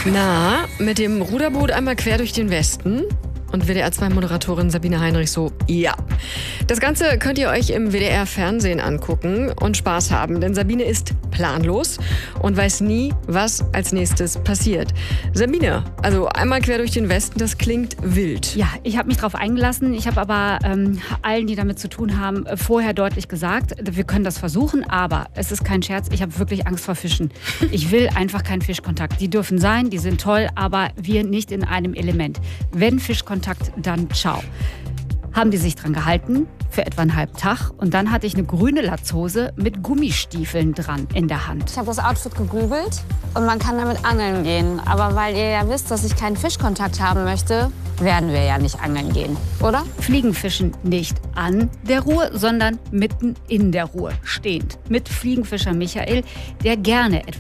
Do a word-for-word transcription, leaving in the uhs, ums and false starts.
Na, mit dem Ruderboot einmal quer durch den Westen? Und W D R zwei Moderatorin Sabine Heinrich so, ja. Das Ganze könnt ihr euch im W D R-Fernsehen angucken und Spaß haben, denn Sabine ist planlos und weiß nie, was als nächstes passiert. Sabine, also einmal quer durch den Westen, das klingt wild. Ja, ich habe mich darauf eingelassen. Ich habe aber ähm, allen, die damit zu tun haben, vorher deutlich gesagt, wir können das versuchen, aber es ist kein Scherz, ich habe wirklich Angst vor Fischen. Ich will einfach keinen Fischkontakt. Die dürfen sein, die sind toll, aber wir nicht in einem Element. Wenn Fischkontakt, dann ciao. Haben die sich dran gehalten für etwa einen halben Tag und dann hatte ich eine grüne Latzhose mit Gummistiefeln dran in der Hand. Ich habe das Outfit gegoogelt und man kann damit angeln gehen. Aber weil ihr ja wisst, dass ich keinen Fischkontakt haben möchte, werden wir ja nicht angeln gehen, oder? Fliegenfischen nicht an der Ruhr, sondern mitten in der Ruhr stehend. Mit Fliegenfischer Michael, der gerne etwas